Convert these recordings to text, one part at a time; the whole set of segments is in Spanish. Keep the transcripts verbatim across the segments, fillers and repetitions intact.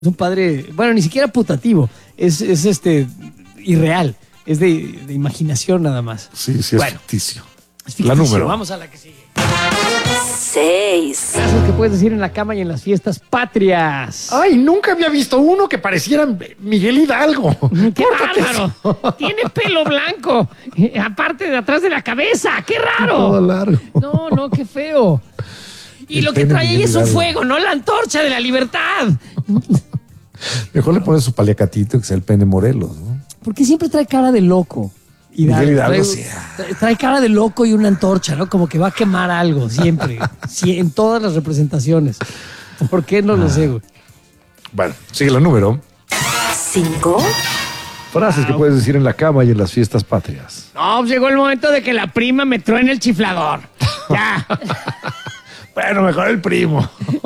Es un padre, bueno, ni siquiera putativo, es, es este irreal, es de, de imaginación nada más. Sí, sí, bueno, es ficticio. Es ficticio. La número. Vamos a la que sigue. Seis. Frases que puedes decir en la cama y en las fiestas patrias. Ay, nunca había visto uno que pareciera Miguel Hidalgo. ¡Qué bárbaro! Tiene pelo blanco, eh, aparte de atrás de la cabeza. ¡Qué raro! Todo largo. No, no, qué feo. Y El lo que pene trae ahí Miguel es un Hidalgo. fuego, no la antorcha de la libertad. Mejor le pones su paliacatito que sea el pene Morelos, ¿no? Porque siempre trae cara de loco. Miguel Hidalgo, trae, sí. trae, trae cara de loco y una antorcha, ¿no? Como que va a quemar algo siempre. Sí, en todas las representaciones. ¿Por qué? No lo sé, güey. Bueno, sigue la número. Cinco. Frases que puedes decir en la cama y en las fiestas patrias. No, pues llegó el momento de que la prima me truene el chiflador. Ya. Bueno, mejor el primo.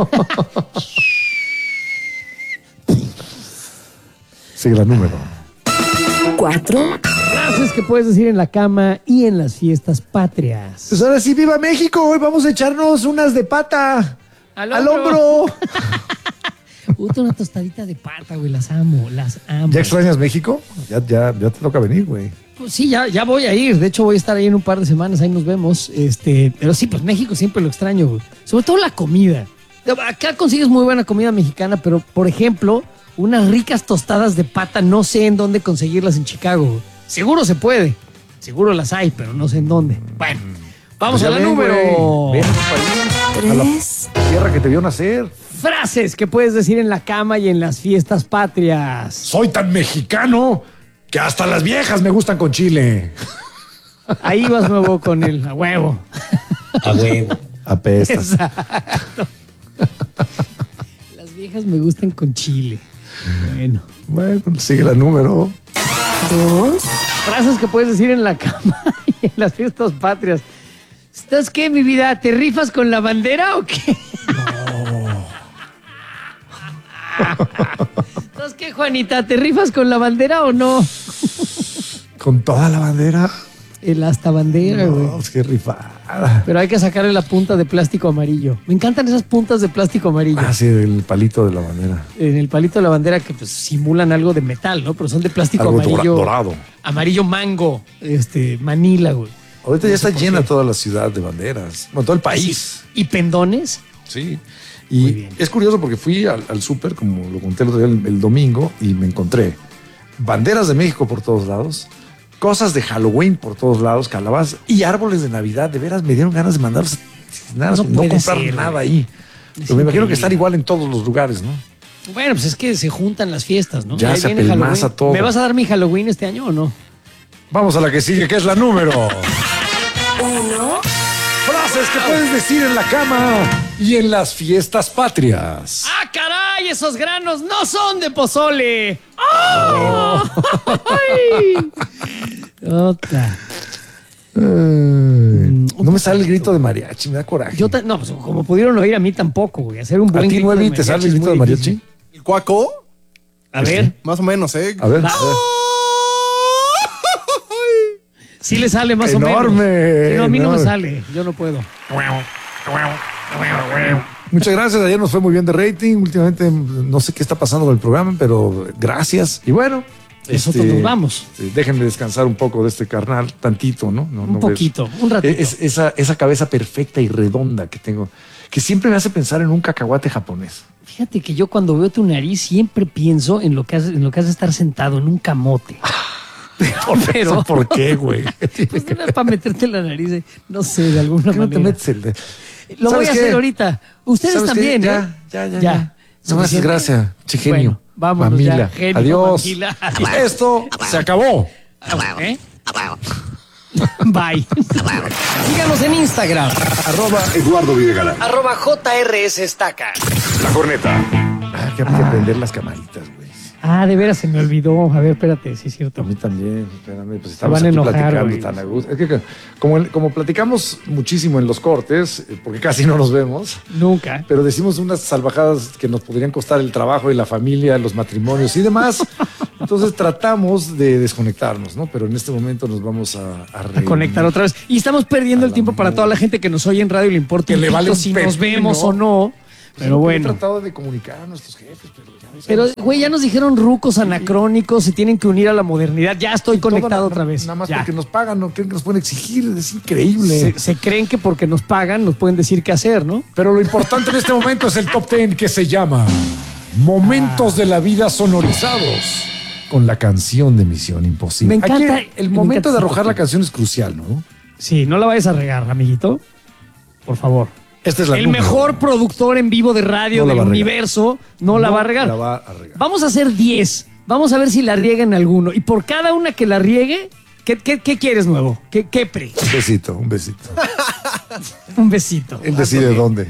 Sigue la número. Cuatro. Frases que puedes decir en la cama y en las fiestas patrias. Pues ahora sí, ¡viva México! Hoy vamos a echarnos unas de pata. Al Al hombro. hombro. Puta, una tostadita de pata, güey. Las amo, las amo. ¿Ya extrañas México? Ya, ya, ya te toca venir, güey. Pues sí, ya, ya voy a ir. De hecho, voy a estar ahí en un par de semanas. Ahí nos vemos. Este, pero sí, pues México siempre lo extraño, güey. Sobre todo la comida. Acá consigues muy buena comida mexicana, pero, por ejemplo, unas ricas tostadas de pata, no sé en dónde conseguirlas en Chicago, güey. Seguro se puede. Seguro las hay, pero no sé en dónde. Bueno, vamos Pues a ya la ven, número. güey. Ven, país. A la Tres. tierra que te vio nacer. Frases que puedes decir en la cama y en las fiestas patrias. Soy tan mexicano que hasta las viejas me gustan con chile. Ahí vas nuevo con el a huevo. A huevo. Apestas. Exacto. Las viejas me gustan con chile. Bueno. Bueno, sigue la número. Dos. Frases que puedes decir en la cama y en las fiestas patrias. ¿Estás qué, mi vida? ¿Te rifas con la bandera o qué? No. ¿Estás qué, Juanita? ¿Te rifas con la bandera o no? Con toda la bandera. El hasta bandera, güey. No, pues qué rifada. Pero hay que sacarle la punta de plástico amarillo. Me encantan esas puntas de plástico amarillo. Ah, sí, el palito de la bandera. En el palito de la bandera que pues simulan algo de metal, ¿no? Pero son de plástico Algo amarillo. dora- dorado. Amarillo mango, este, Manila, güey. Ahorita ya No sé está por llena qué. toda la ciudad de banderas. Bueno, todo el país. ¿Y pendones? Sí. Muy Y bien. es curioso porque fui al, al súper, como lo conté el, otro día, el, el domingo, y me encontré banderas de México por todos lados, cosas de Halloween por todos lados, calabazas y árboles de Navidad. De veras me dieron ganas de mandarlos, nada, No no, puede comprar ser, nada güey. ahí. Es Pero me imagino increíble. que están igual en todos los lugares, ¿no? Bueno, pues es que se juntan las fiestas, ¿no? Ya Ahí se viene apelmaza Halloween. todo. ¿Me vas a dar mi Halloween este año o no? Vamos a la que sigue, que es la número. Uno. Frases que puedes decir en la cama y en las fiestas patrias. ¡Ah, caray! Esos granos no son de pozole. ¡Oh! ¡Ay! Otra. Ay, no me sale el grito de mariachi, me da coraje. Yo ta- no, pues como pudieron oír a mí tampoco, güey. Hacer un ¿A buen ti, grito de Nuevi, te mariachi sale el es grito muy de mariachi? difícil. ¿El cuaco? A ver, Más o menos, ¿eh? A ver. Va. a ver. sí le sale más Enorme, o menos. Sí, no, a mí no me enorme. sale. Yo no puedo. Muchas gracias, ayer nos fue muy bien de rating. Últimamente no sé qué está pasando con el programa, pero gracias. Y bueno, Nosotros nos vamos. sí, déjenme descansar un poco de este carnal, tantito, ¿no? no Un no poquito, ves. un ratito. Es, esa, esa cabeza perfecta y redonda que tengo, que siempre me hace pensar en un cacahuate japonés. Fíjate que yo cuando veo tu nariz siempre pienso en lo que hace, en lo que hace estar sentado en un camote. Por Pero- eso, ¿por qué, güey? Pues no es para meterte en la nariz, eh, no sé, de alguna ¿Por qué no manera. te metes el de... Lo voy ¿Sabes a qué? hacer ahorita. Ustedes ¿Sabes qué? también, Ya, ¿eh? ya, ya, ya. Ya. No más, Suficiente. gracias, chigenio. Bueno, vámonos Mamila. ya, genio, Adiós. mamila. Adiós. Esto se acabó. ¿Eh? Bye. Síganos en Instagram, Arroba Eduardo Videgaray. arroba J R S Estaca. La Corneta. Ah, que hay que prender las camaritas, güey. Ah, de veras se me olvidó. A ver, espérate, sí es cierto. A mí también, espérame, pues estamos van a aquí enojar, platicando güey. tan a gusto. Es que como, el- como platicamos muchísimo en los cortes, eh, porque casi no nos vemos, Nunca. pero decimos unas salvajadas que nos podrían costar el trabajo y la familia, los matrimonios y demás. Entonces tratamos de desconectarnos, ¿no? Pero en este momento nos vamos a, a, A conectar otra vez. Y estamos perdiendo A el la tiempo para madre. toda la gente que nos oye en radio y le importa Que un le pito vale un si nos pepino. vemos o no. Pero He bueno. tratado de comunicar a nuestros jefes, pero ya ves, Pero, no sé. güey, ya nos dijeron rucos anacrónicos, se tienen que unir a la modernidad. Ya estoy conectado Todo na- otra vez. Nada más Ya. porque nos pagan, no creen que nos pueden exigir, es increíble. Se, se creen que porque nos pagan nos pueden decir qué hacer, ¿no? Pero lo importante en este momento es el top ten que se llama Momentos de la vida sonorizados con la canción de Misión Imposible. Me encanta- Aquí el me momento encanta de ese arrojar top la ten. canción es crucial, ¿no? Sí, no la vayas a regar, amiguito. Por favor. Esta es la El número. mejor productor en vivo de radio No la del va a regar. universo no la va a regar. La va a regar. Vamos a hacer diez. Vamos a ver si la riega en alguno. Y por cada una que la riegue, ¿qué, qué, qué quieres nuevo? ¿Qué, qué pre? Un besito, un besito. Un besito. Él decide dónde.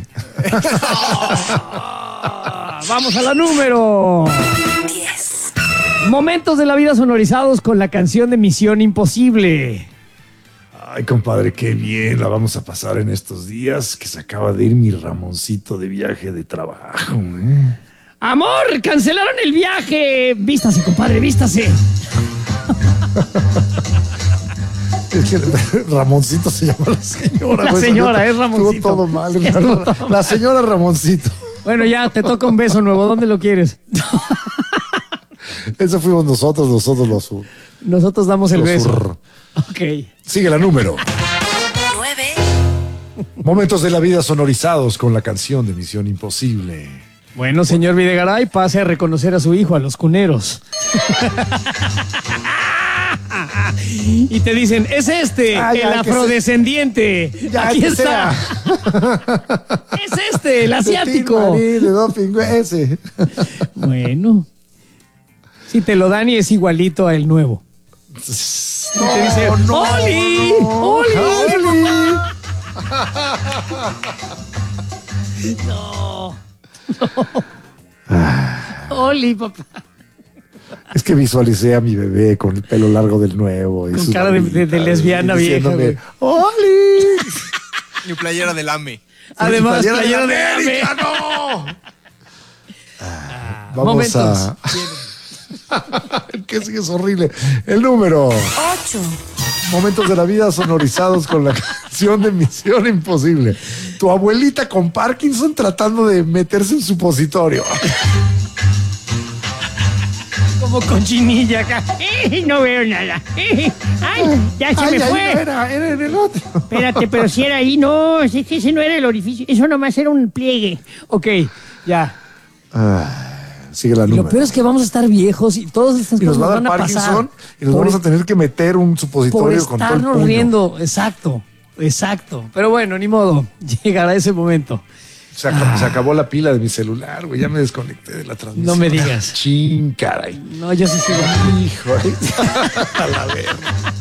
Ah, vamos a la número. diez, Momentos de la vida sonorizados con la canción de Misión Imposible. Ay, compadre, qué bien la vamos a pasar en estos días que se acaba de ir mi Ramoncito de viaje de trabajo. ¿eh? Amor, cancelaron el viaje. Vístase, compadre, vístase. Es que Ramoncito se llama la señora. La güey. señora, es Estuvo Ramoncito. todo mal. Estuvo todo La señora Ramoncito. Bueno, ya te toca un beso nuevo. ¿Dónde lo quieres? Eso fuimos nosotros, nosotros los... Nosotros damos el los beso. urr. Ok. Sigue la número. nueve, Momentos de la vida sonorizados con la canción de Misión Imposible. Bueno, señor Videgaray, pase a reconocer a su hijo, a los cuneros. Y te dicen, es este, Ah, ya, el que afrodescendiente. Ya, Aquí que está. Es este, el asiático. De, Tim Marín, de doping, güey, ese. Bueno. Si te lo dan y es igualito a el nuevo. Y te dice, ¡Oli! ¡Oli! No. No. Oli, papá. Es que visualicé a mi bebé con el pelo largo del nuevo. Y Con sus cara de- de- de bolitas, lesbiana y vieja, diciéndome, güey. ¡Oli! Mi playera del AME. Además, Playera de playera de América, AME. ¡no! Vamos Momentos. a... que sí es horrible. El número. ocho, Momentos de la vida sonorizados con la canción de Misión Imposible. Tu abuelita con Parkinson tratando de meterse en supositorio. Como cochinilla acá. Eh, no veo nada. Eh, ay, ya se Ay, me ahí fue. no era, era en el otro. Espérate, pero si era ahí, no, es que ese no era el orificio, eso nomás era un pliegue. Ok, ya. Sigue la Y lo número. peor es que vamos a estar viejos y todas estas Y nos cosas va a dar van a Parkinson pasar. y nos por- vamos a tener que meter un por supositorio con todo el estarnos puño. riendo. Exacto, exacto. Pero bueno, ni modo, llegará ese momento. Se, ac- se acabó la pila de mi celular, güey. Ya me desconecté de la transmisión. No me digas. Chin, caray. No, yo sí sigo. Hijo. A la verga.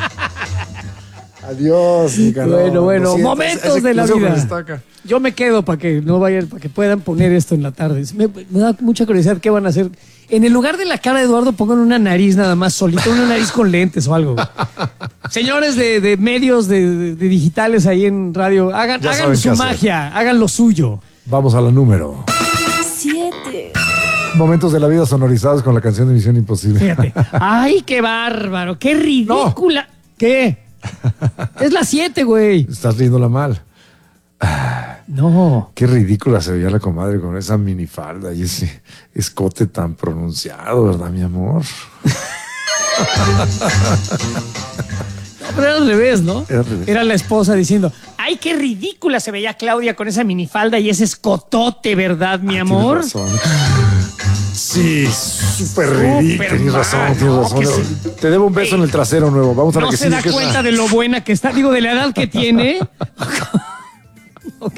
Adiós, Nicanor. Bueno, bueno, Lo siento, momentos ese- de la ese me vida. destaca. Yo me quedo para que no vayan, para que puedan poner esto en la tarde. Me, me da mucha curiosidad qué van a hacer. En el lugar de la cara de Eduardo, pongan una nariz nada más solita, una nariz con lentes o algo. Señores de, de medios de, de- de digitales ahí en radio, hagan, Ya hagan saben su qué hacer. magia, hagan lo suyo. Vamos a la número. siete, Momentos de la vida sonorizados con la canción de Misión Imposible. Fíjate. Ay, qué bárbaro, qué ridícula. ¿Qué? Es la siete, güey. Estás riéndola mal. No. Qué ridícula se veía la comadre con esa minifalda y ese escote tan pronunciado, ¿verdad, mi amor? No, pero era al revés, ¿no? Era al revés. Era la esposa diciendo, ay, qué ridícula se veía Claudia con esa minifalda y ese escotote, ¿verdad, mi amor? Tienes razón. Sí, súper Súper ridículo. Tienes mal, razón, tienes no, razón. que sí. Te debo un beso en el trasero nuevo. Vamos a la No que se sigue, da que es cuenta la- de lo buena que está, digo, de la edad que tiene. Ok.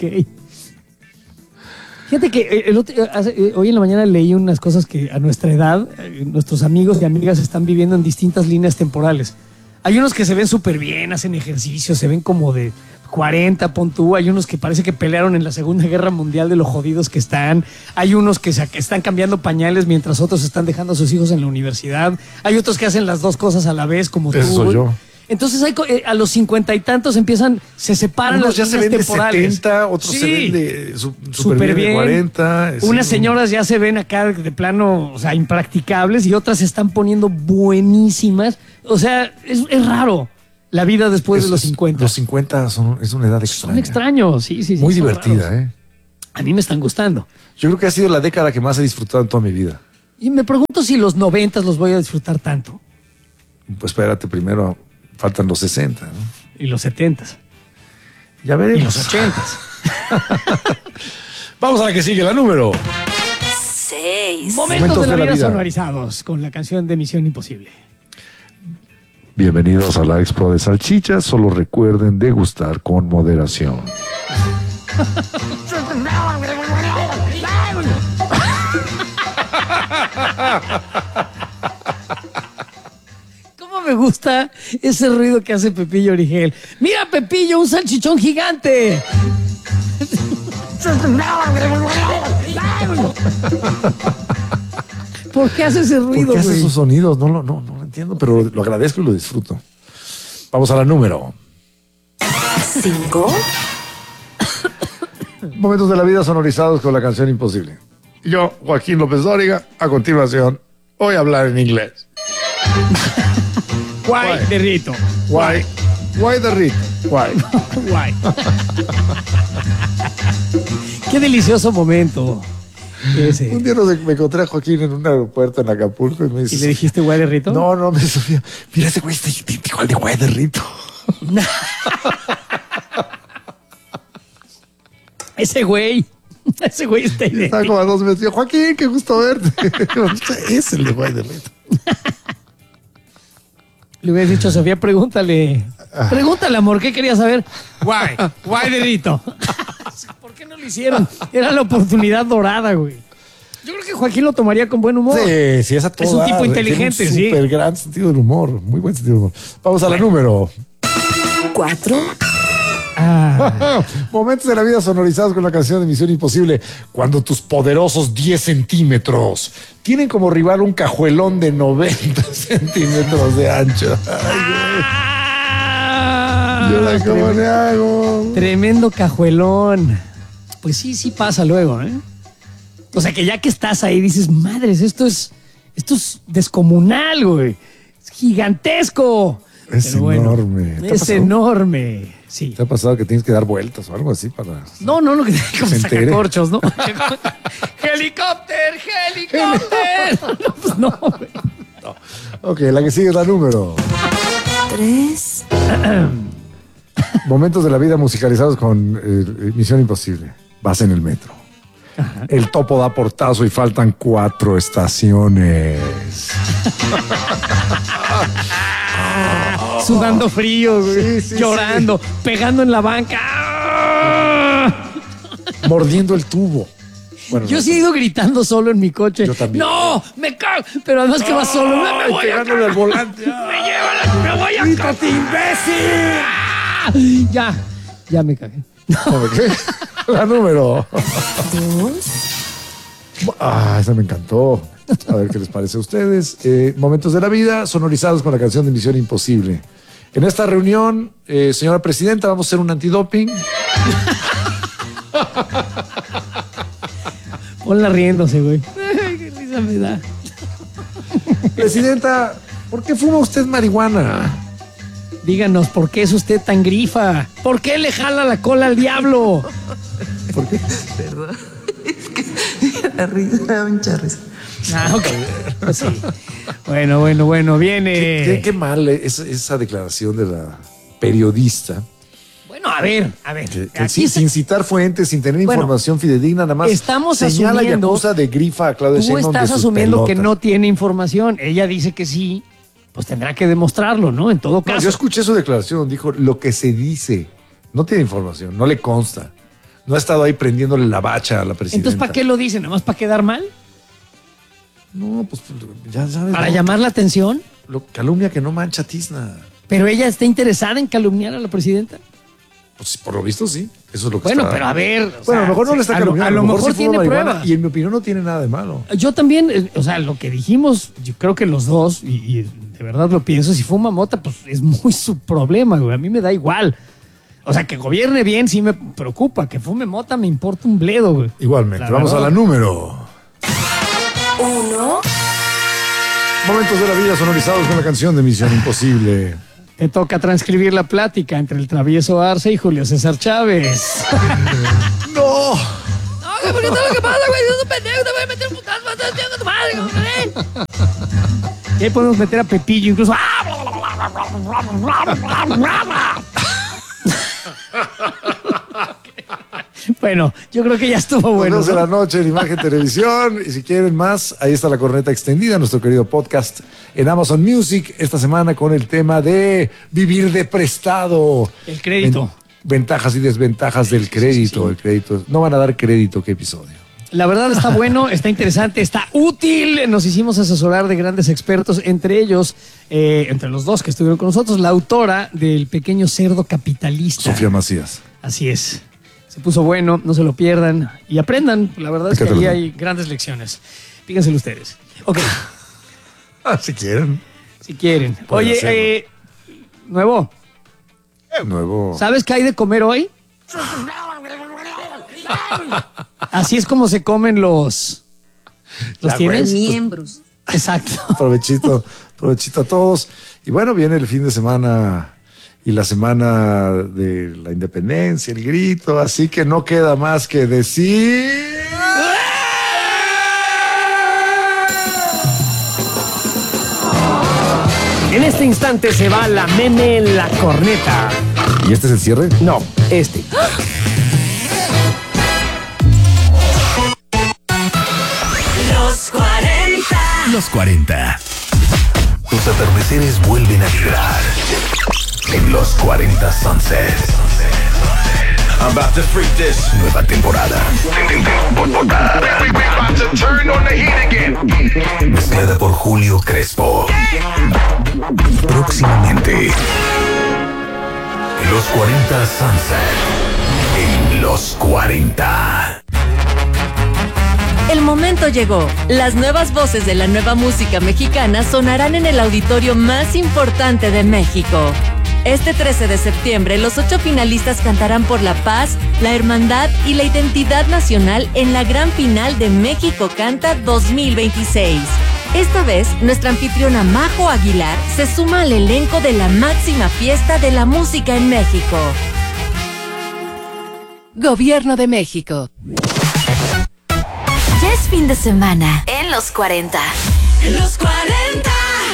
Fíjate que eh, el otro- hace- eh, hoy en la mañana leí unas cosas que a nuestra edad, eh, nuestros amigos y amigas están viviendo en distintas líneas temporales. Hay unos que se ven súper bien, hacen ejercicio, se ven como de cuarenta, pon tú. Hay unos que parece que pelearon en la Segunda Guerra Mundial de lo jodidos que están. Hay unos que, se, que están cambiando pañales mientras otros están dejando a sus hijos en la universidad. Hay otros que hacen las dos cosas a la vez, como Ese tú. soy yo. Entonces hay, co- eh, a los cincuenta y tantos empiezan, se separan Unos las ya se líneas ven de temporales. setenta, otros se Sí. ven de su- súper Súper bien, de bien. cuarenta. sí. Unas señoras ya se ven acá de plano, o sea, impracticables y otras se están poniendo buenísimas. O sea, es, es raro la vida después Es- de los es- cincuenta. Los cincuenta son, es una edad extraña. Son extraños, sí, sí, sí. Muy son divertida, raros. ¿eh? a mí me están gustando. Yo creo que ha sido la década que más he disfrutado en toda mi vida. Y me pregunto si los noventas los voy a disfrutar tanto. Pues espérate, primero faltan los sesenta, ¿no? Y los setentas. Ya Y veremos. los ochentas. Vamos a la que sigue, la número. seis. Momentos, de la, vida, sonorizados con la canción de Misión Imposible. Bienvenidos a la Expo de Salchichas. Solo recuerden degustar con moderación. ¿Cómo me gusta ese ruido que hace Pepillo Origel? ¡Mira, Pepillo, un salchichón gigante! ¿Por qué hace ese ruido, ¿Por qué hace güey? esos sonidos? No, lo- no, no lo entiendo, pero lo agradezco y lo disfruto. Vamos a la número. cinco. Momentos de la vida sonorizados con la canción Imposible. Yo, Joaquín López Dóriga, a continuación, voy a hablar en inglés. Guay, de Rito. Why? Why the Rit? Why? Guay. Qué delicioso momento ese. Un día nos- me encontré a Joaquín en un aeropuerto en Acapulco y me dice... ¿Y le dijiste guay de Rito? No, no, me dice, mira, ese güey está idéntico al de Guay de Rito. Ese güey. Ese güey está Estaba idéntico. como a dos meses. Yo, Joaquín, qué gusto verte. Es el de Guay de Rito. Le hubieras dicho, Sofía, pregúntale. Ah. Pregúntale, amor, ¿qué querías saber? Guay, guay de Rito. ¿Por qué no lo hicieron? Era la oportunidad dorada, güey. Yo creo que Joaquín lo tomaría con buen humor. Sí, sí, es a todo Es un tipo dar. inteligente, Tiene un sí. súper gran sentido del humor. Muy buen sentido del humor. Vamos a la número. cuatro. Ah, Momentos de la vida sonorizados con la canción de Misión Imposible. Cuando tus poderosos diez centímetros tienen como rival un cajuelón de noventa centímetros de ancho. Ah, ¿Y ahora cómo le hago? tremendo cajuelón. Pues sí, sí pasa luego, ¿eh? O sea que ya que estás ahí dices, madres, esto es, esto es descomunal, güey. Es gigantesco. Es Pero bueno, enorme. ¿Te ha es pasado? enorme. Sí. ¿Te ha pasado que tienes que dar vueltas o algo así para...? No, no, no, que como Se entere. sacacorchos, ¿no? ¡Helicóptero! ¡Helicóptero! No, pues no, güey. Ok, la que sigue es la número. tres. Momentos de la vida musicalizados con eh, Misión Imposible. Vas en el metro. El topo da portazo y faltan cuatro estaciones. Sudando frío, güey. Sí, sí, llorando, pegando en la banca. ¡Ah! Mordiendo el tubo. Bueno, Yo no, sí he ido gritando solo en mi coche. Yo también. ¡No! ¡Me cago! Pero además que vas solo. ¡Me, me Ay, voy a pegándole al volante. ¡Me lleva la... ¡Me voy a ¡Quítate, imbécil! ¡Ah! Ya, ya me cagué. ¿Cómo qué? La número. dos. Ah, esa me encantó. A ver qué les parece a ustedes. Eh, momentos de la vida sonorizados con la canción de Misión Imposible. En esta reunión, eh, señora presidenta, vamos a hacer un antidoping. Ponla riéndose, güey. Ay, qué risa me da. Presidenta, ¿por qué fuma usted marihuana? Díganos, ¿por qué es usted tan grifa? ¿Por qué le jala la cola al diablo? ¿Por qué? Perdón. Es que la risa me da mucha risa. Ah, ok. Pues sí. Bueno, bueno, bueno, viene. Qué, qué mal es esa declaración de la periodista. Bueno, a ver, a ver. Que, que Aquí sin, se- sin citar fuentes, sin tener Bueno, información fidedigna, nada más estamos señala y asumiendo- acusa de grifa a Claudia Tú Sheinbaum de estás sus asumiendo que pelotas. no tiene información. Ella dice que sí, pues tendrá que demostrarlo, ¿no? En todo No, caso. yo escuché su declaración, dijo lo que se dice. No tiene información, no le consta. No ha estado ahí prendiéndole la bacha a la presidenta. Entonces, ¿para qué lo dice? ¿Nada más para quedar mal? No, pues ya sabes. ¿Para ¿no? llamar la atención? Lo, calumnia que no mancha tizna. Pero ella está interesada en calumniar a la presidenta. Pues por lo visto sí. Eso es lo que Bueno, está. pero a ver. o Bueno, sea, a lo mejor no le está a lo- calumniando. A lo mejor, sí tiene fuma marihuana, pruebas. Y en mi opinión no tiene nada de malo. Yo también, eh, o sea, lo que dijimos, yo creo que los dos, y, y de verdad lo pienso, si fuma mota, pues es muy su problema, güey. A mí me da igual. O sea, que gobierne bien sí me preocupa. Que fume mota me importa un bledo, güey. Igualmente. La Vamos verdad. a la número. uno. Momentos de la vida sonorizados con la canción de Misión Imposible. Te toca transcribir la plática entre el travieso Arce y Julio César Chávez. ¡No! ¡No! güey, porque todo lo que pasa, güey, es un pendejo, te voy a meter un putazo, vas a estar con tu madre, güey. Y ahí podemos meter a Pepillo, incluso. Bueno, yo creo que ya estuvo bueno. Nos vemos en la noche en Imagen Televisión. Y si quieren más, ahí está la corneta extendida, nuestro querido podcast en Amazon Music. Esta semana con el tema de vivir de prestado. El crédito. Ven- ventajas y desventajas del crédito. Sí, sí. El crédito. No van a dar crédito, ¿qué episodio? La verdad está bueno, está interesante, está útil. Nos hicimos asesorar de grandes expertos, entre ellos, eh, entre los dos que estuvieron con nosotros, la autora del Pequeño Cerdo Capitalista. Sofía Macías. Así es. Se puso bueno, no se lo pierdan y aprendan. La verdad es que ahí hay grandes lecciones. Fíjenselo ustedes. Ok. Ah, si quieren. Si quieren. Oye, eh, nuevo. Nuevo. ¿Sabes qué hay de comer hoy? Así es como se comen los... ¿Los Ya, tienes? güey. Miembros. Exacto. Provechito, provechito a todos. Y bueno, viene el fin de semana y la semana de la independencia, el grito, así que no queda más que decir... En este instante se va la meme en la corneta. ¿Y este es el cierre? No, este. Los cuarenta. Los cuarenta. Tus atardeceres vuelven a vibrar en los cuarenta Sunset. I'm about to freak this. Nueva temporada. Mezclada por Julio Crespo. Próximamente. Los cuarenta Sunset. En los cuarenta. El momento llegó. Las nuevas voces de la nueva música mexicana sonarán en el auditorio más importante de México. Este trece de septiembre, los ocho finalistas cantarán por la paz, la hermandad y la identidad nacional en la gran final de México Canta dos mil veintiséis. Esta vez, nuestra anfitriona Majo Aguilar se suma al elenco de la máxima fiesta de la música en México. Gobierno de México. Ya es fin de semana en los cuarenta. Los cuarenta.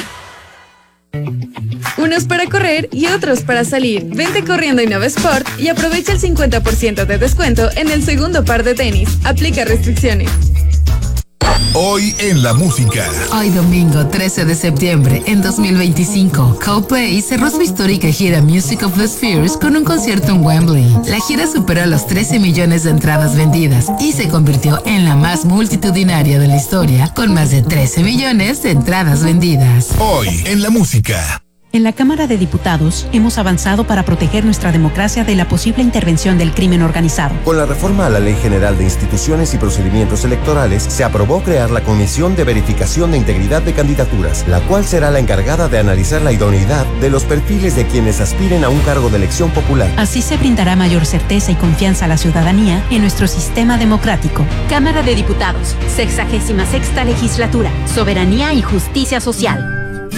Unos para correr y otros para salir. Vente corriendo a Innova Sport y aprovecha el cincuenta por ciento de descuento en el segundo par de tenis. Aplica restricciones. Hoy en la música. Hoy domingo trece de septiembre en dos mil veinticinco, Coldplay cerró su histórica gira Music of the Spheres con un concierto en Wembley. La gira superó los trece millones de entradas vendidas y se convirtió en la más multitudinaria de la historia, con más de trece millones de entradas vendidas. Hoy en la música. En la Cámara de Diputados hemos avanzado para proteger nuestra democracia de la posible intervención del crimen organizado. Con la reforma a la Ley General de Instituciones y Procedimientos Electorales, se aprobó crear la Comisión de Verificación de Integridad de Candidaturas, la cual será la encargada de analizar la idoneidad de los perfiles de quienes aspiren a un cargo de elección popular. Así se brindará mayor certeza y confianza a la ciudadanía en nuestro sistema democrático. Cámara de Diputados, sexagésima sexta legislatura, soberanía y justicia social.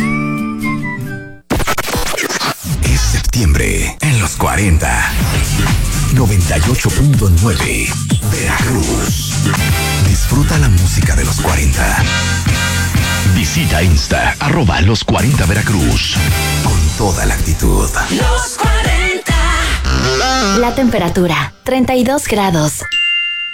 Septiembre en los cuarenta. noventa y ocho punto nueve Veracruz. Disfruta la música de los cuarenta. Visita Insta, arroba los cuarenta Veracruz. Con toda la actitud. Los cuarenta. La temperatura, treinta y dos grados.